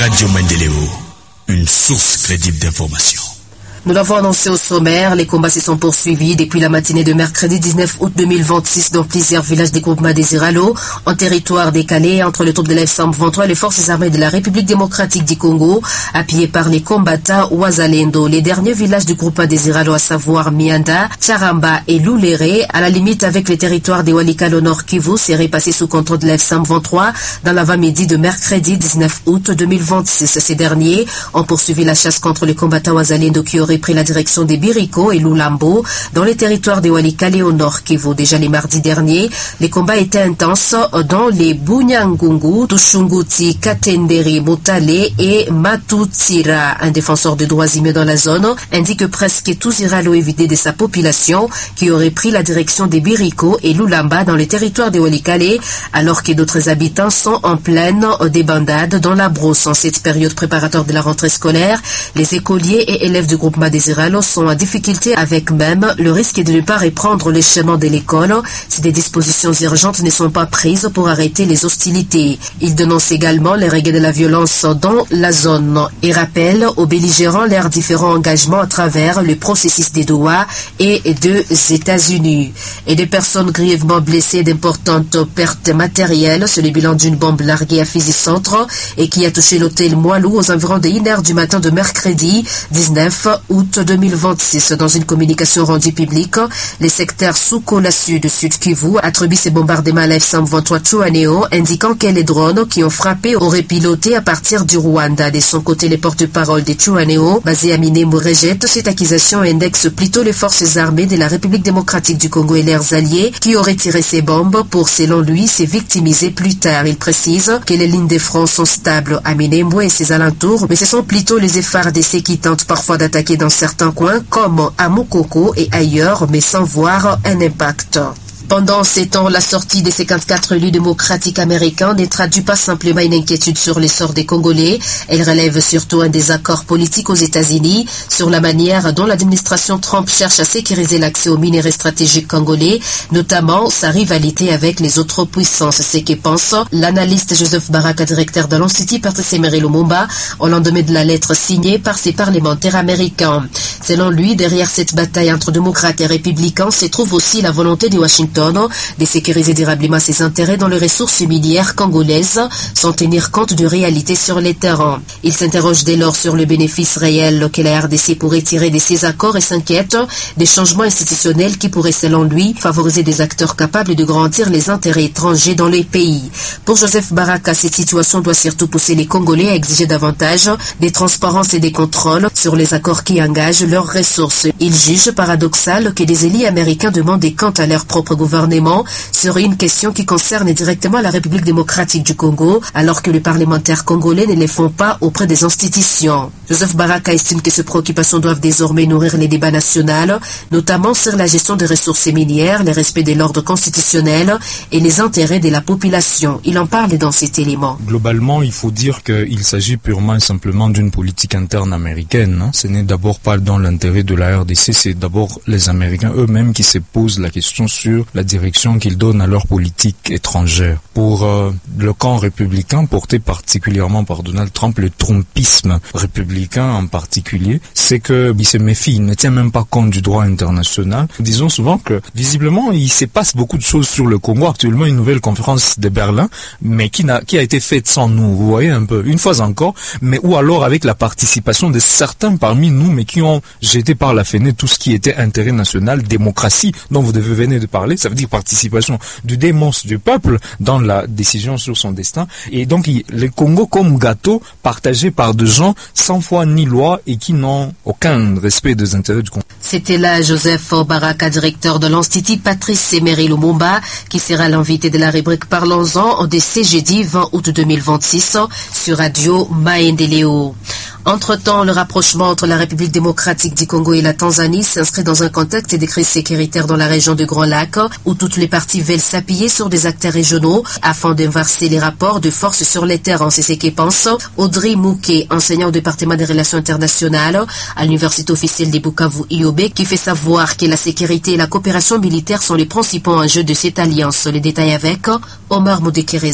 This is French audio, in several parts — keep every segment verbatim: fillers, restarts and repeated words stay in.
Radio Maendeleo, une source crédible d'information. Nous l'avons annoncé au sommaire, les combats se sont poursuivis depuis la matinée de mercredi dix-neuf août deux mille vingt-six dans plusieurs villages des groupements des Iralo, en territoire décalé entre les troupes de l'F cent vingt-trois et les forces armées de la République démocratique du Congo, appuyées par les combattants Wazalendo. Les derniers villages du groupement des Iralo, à savoir Mianda, Tcharamba et Louléré, à la limite avec les territoires des Walikale au Nord Kivu, seraient passés sous contrôle de l'F cent vingt-trois dans l'avant-midi de mercredi dix-neuf août deux mille vingt-six. Ces derniers ont poursuivi la chasse contre les combattants Wazalendo qui auraient pris la direction des Biriko et Lulambo dans les territoires des Walikale au Nord Kivu. Déjà les mardis derniers, les combats étaient intenses dans les Bunyangungu, Tushunguti, Katenderi, Mutale et Matutira. Un défenseur des droits humains dans la zone indique que presque tous Iralo est vidé de sa population qui aurait pris la direction des Biriko et Lulamba dans les territoires des Walikale, alors que d'autres habitants sont en pleine débandade dans la brousse. En cette période préparatoire de la rentrée scolaire, les écoliers et élèves du groupement des Iralo sont en difficulté avec même le risque de ne pas reprendre les chemins de l'école si des dispositions urgentes ne sont pas prises pour arrêter les hostilités. Il dénonce également les règles de la violence dans la zone et rappelle aux belligérants leurs différents engagements à travers le processus des Doha et des États-Unis. Et des personnes grièvement blessées, d'importantes pertes matérielles sur le bilan d'une bombe larguée à Fizi Centre et qui a touché l'hôtel Moilou aux environs de une heure du matin de mercredi dix-neuf août deux mille vingt-six. Dans une communication rendue publique, les secteurs Soukola Sud, Sud Kivu attribuent ces bombardements à la F cent vingt-trois Twirwaneho, indiquant que les drones qui ont frappé auraient piloté à partir du Rwanda. De son côté, les porte-parole des Twirwaneho, basés à Minembwe, rejettent cette accusation et indexent plutôt les forces armées de la République démocratique du Congo et leurs alliés qui auraient tiré ces bombes pour, selon lui, se victimiser plus tard. Il précise que les lignes de front sont stables à Minembwe et ses alentours, mais ce sont plutôt les F A R D C qui tentent parfois d'attaquer dans certains coins comme à Mukoko et ailleurs, mais sans voir un impact. Pendant ces temps, la sortie des cinquante-quatre élus démocratiques américains ne traduit pas simplement une inquiétude sur les sorts des Congolais. Elle relève surtout un désaccord politique aux États-Unis sur la manière dont l'administration Trump cherche à sécuriser l'accès aux minerais stratégiques congolais, notamment sa rivalité avec les autres puissances. C'est ce que pense l'analyste Joseph Baraka, directeur de l'Institut Patrice Emery Lumumba, au lendemain de la lettre signée par ses parlementaires américains. Selon lui, derrière cette bataille entre démocrates et républicains se trouve aussi la volonté de Washington de sécuriser durablement ses intérêts dans les ressources minières congolaises sans tenir compte de réalités sur les terrains. Il s'interroge dès lors sur le bénéfice réel que la R D C pourrait tirer de ces accords et s'inquiète des changements institutionnels qui pourraient, selon lui, favoriser des acteurs capables de garantir les intérêts étrangers dans les pays. Pour Joseph Baraka, cette situation doit surtout pousser les Congolais à exiger davantage des transparences et des contrôles sur les accords qui engagent leurs ressources. Il juge paradoxal que des élus américains demandent quant à leur propre gouvernement serait une question qui concerne directement la République démocratique du Congo, alors que les parlementaires congolais ne les font pas auprès des institutions. Joseph Baraka estime que ces préoccupations doivent désormais nourrir les débats nationaux, notamment sur la gestion des ressources minières, le respect de l'ordre constitutionnel et les intérêts de la population. Il en parle dans cet élément. Globalement, il faut dire qu'il s'agit purement et simplement d'une politique interne américaine. Hein. Ce n'est d'abord pas dans l'intérêt de la R D C, c'est d'abord les Américains eux-mêmes qui se posent la question sur la direction qu'ils donnent à leur politique étrangère. Pour euh, le camp républicain, porté particulièrement par Donald Trump, le trumpisme républicain en particulier, c'est que il se méfie, il ne tient même pas compte du droit international. Disons souvent que, visiblement, il se passe beaucoup de choses sur le Congo. Actuellement, une nouvelle conférence de Berlin, mais qui, n'a, qui a été faite sans nous, vous voyez un peu, une fois encore, mais ou alors avec la participation de certains parmi nous, mais qui ont jeté par la fenêtre tout ce qui était intérêt national, démocratie, dont vous devez venir de parler. Ça veut dire participation du démence du peuple dans la décision sur son destin. Et donc, il, le Congo comme gâteau partagé par des gens sans foi ni loi et qui n'ont aucun respect des intérêts du Congo. C'était là Joseph Baraka, directeur de l'Institut Patrice Emery Lumumba, qui sera l'invité de la rubrique Parlons-en de ce jeudi vingt août deux mille vingt-six sur Radio Maendeleo. Entre-temps, le rapprochement entre la République démocratique du Congo et la Tanzanie s'inscrit dans un contexte de crise sécuritaire dans la région du Grand Lac, où toutes les parties veulent s'appuyer sur des acteurs régionaux afin d'inverser les rapports de force sur les terrains. C'est ce que pense Audrey Mouké, enseignant au département des relations internationales à l'université officielle de Bukavu I O B, qui fait savoir que la sécurité et la coopération militaire sont les principaux enjeux de cette alliance. Les détails avec Omar Modekereza.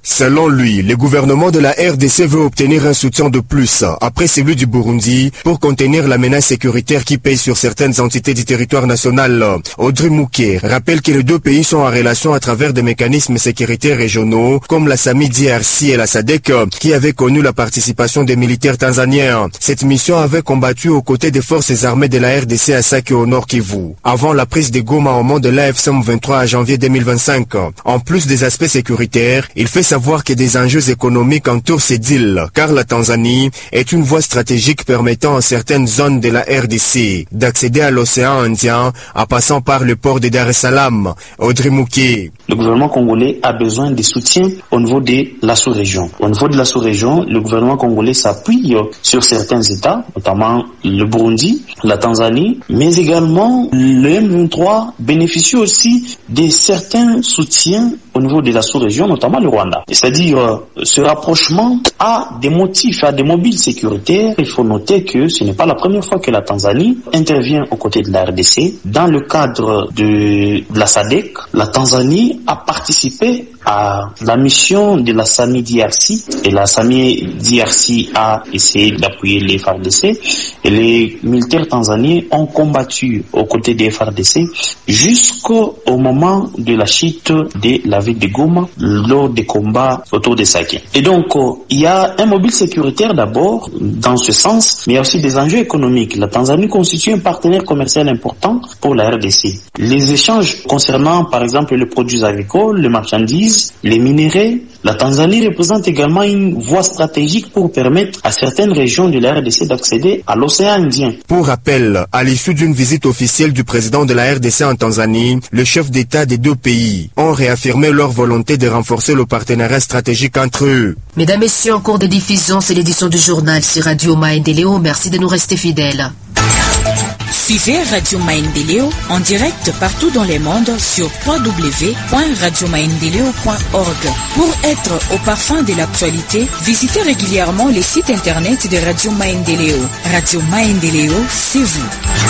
Selon lui, le gouvernement de la R D C veut obtenir un soutien de plus, après celui du Burundi, pour contenir la menace sécuritaire qui pèse sur certaines entités du territoire national. Audrey Mouké rappelle que les deux pays sont en relation à travers des mécanismes sécuritaires régionaux, comme la SAMI D R C et la S A D C, qui avaient connu la participation des militaires tanzaniens. Cette mission avait combattu aux côtés des forces armées de la R D C à Sake au Nord Kivu, avant la prise de Goma au moment de l'A F C M vingt-trois à janvier deux mille vingt-cinq. En plus des aspects sécuritaires, il fait savoir que des enjeux économiques entourent ces deals, car la Tanzanie est une voie stratégique permettant à certaines zones de la R D C d'accéder à l'océan Indien en passant par le port de Dar es Salaam. Audrey Mouké. Le gouvernement congolais a besoin de soutien au niveau de la sous-région. Au niveau de la sous-région, le gouvernement congolais s'appuie sur certains États, notamment le Burundi, la Tanzanie, mais également le M vingt-trois bénéficie aussi de certains soutiens au niveau de la sous-région, notamment le Rwanda. C'est-à-dire, euh, ce rapprochement a des motifs, a des mobiles sécuritaires. Il faut noter que ce n'est pas la première fois que la Tanzanie intervient aux côtés de la R D C. Dans le cadre de, de la S A D C, la Tanzanie a participé à la mission de la SAMI D R C, et la SAMI D R C a essayé d'appuyer les F A R D C, et les militaires tanzaniens ont combattu aux côtés des F A R D C jusqu'au moment de la chute de la ville de Goma lors des combats autour de Sake. Et donc, il y a un mobile sécuritaire d'abord dans ce sens, mais il y a aussi des enjeux économiques. La Tanzanie constitue un partenaire commercial important pour la R D C. Les échanges concernant par exemple les produits agricoles, les marchandises, les minéraux, la Tanzanie représente également une voie stratégique pour permettre à certaines régions de la R D C d'accéder à l'océan Indien. Pour rappel, à l'issue d'une visite officielle du président de la R D C en Tanzanie, le chef d'État des deux pays ont réaffirmé leur volonté de renforcer le partenariat stratégique entre eux. Mesdames, Messieurs, en cours de diffusion, c'est l'édition du journal sur Radio Maendeleo. Merci de nous rester fidèles. Suivez Radio Maendeleo en direct partout dans le monde sur w w w point radio maendeleo point org. Pour être au parfum de l'actualité, visitez régulièrement les sites internet de Radio Maendeleo. Radio Maendeleo, c'est vous.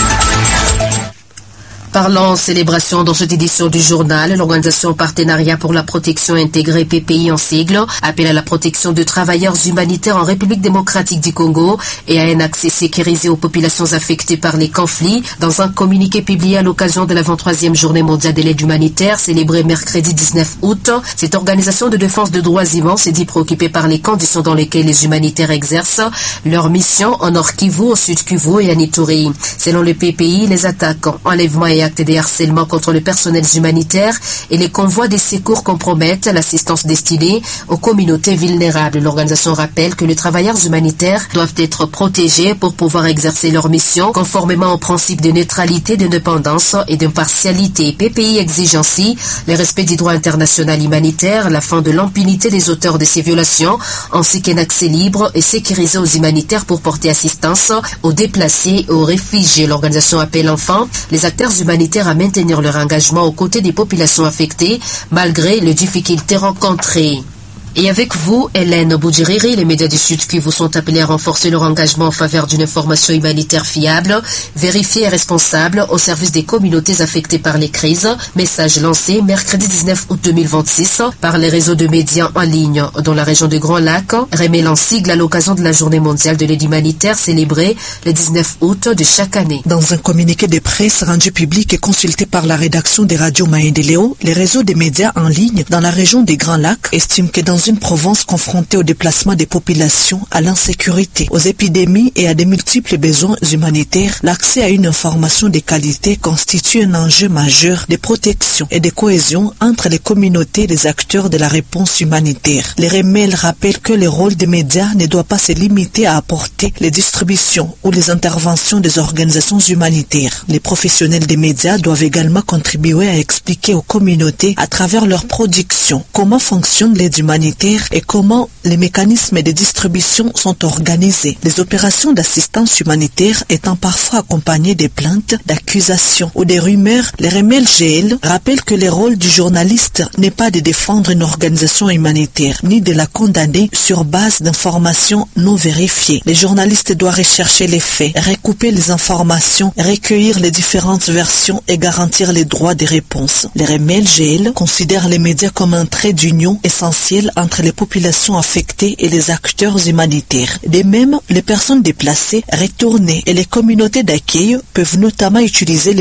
Parlant célébration dans cette édition du journal, l'Organisation Partenariat pour la Protection Intégrée P P I en sigle appelle à la protection de travailleurs humanitaires en République démocratique du Congo et à un accès sécurisé aux populations affectées par les conflits. Dans un communiqué publié à l'occasion de la vingt-troisième journée mondiale de l'aide humanitaire célébrée mercredi dix-neuf août, cette organisation de défense de droits humains s'est dit préoccupée par les conditions dans lesquelles les humanitaires exercent leur mission en Nord Kivu, au Sud Kivu et à Ituri. Selon le P P I, les attaques, enlèvements et actes de harcèlement contre le personnel humanitaire et les convois des secours compromettent l'assistance destinée aux communautés vulnérables. L'organisation rappelle que les travailleurs humanitaires doivent être protégés pour pouvoir exercer leur mission conformément au principe de neutralité, d'indépendance et d'impartialité. P P I exige ainsi le respect du droit international humanitaire, la fin de l'impunité des auteurs de ces violations, ainsi qu'un accès libre et sécurisé aux humanitaires pour porter assistance aux déplacés et aux réfugiés. L'organisation appelle enfin les acteurs humanitaires à maintenir leur engagement aux côtés des populations affectées malgré les difficultés rencontrées. Et avec vous, Hélène Boudjiriri, les médias du Sud Kivu sont appelés à renforcer leur engagement en faveur d'une information humanitaire fiable, vérifiée et responsable au service des communautés affectées par les crises. Message lancé mercredi dix-neuf août deux mille vingt-six par les réseaux de médias en ligne dans la région de Grand Lac, remêlant sigle à l'occasion de la journée mondiale de l'aide humanitaire célébrée le dix-neuf août de chaque année. Dans un communiqué de presse rendu public et consulté par la rédaction des radios Maendeleo, les réseaux des médias en ligne dans la région des Grands Lacs estiment que dans une province confrontée au déplacement des populations, à l'insécurité, aux épidémies et à de multiples besoins humanitaires, l'accès à une information de qualité constitue un enjeu majeur de protection et de cohésion entre les communautés et les acteurs de la réponse humanitaire. Les remèles rappellent que le rôle des médias ne doit pas se limiter à apporter les distributions ou les interventions des organisations humanitaires. Les professionnels des médias doivent également contribuer à expliquer aux communautés à travers leur production comment fonctionne l'aide humanitaire et comment les mécanismes de distribution sont organisés. Les opérations d'assistance humanitaire étant parfois accompagnées de plaintes, d'accusations ou des rumeurs, les remèles G L rappellent que le rôle du journaliste n'est pas de défendre une organisation humanitaire, ni de la condamner sur base d'informations non vérifiées. Les journalistes doivent rechercher les faits, recouper les informations, recueillir les différentes versions et garantir les droits des réponses. Les remèles G L considèrent les médias comme un trait d'union essentiel entre les populations affectées et les acteurs humanitaires. De même, les personnes déplacées, retournées et les communautés d'accueil peuvent notamment utiliser les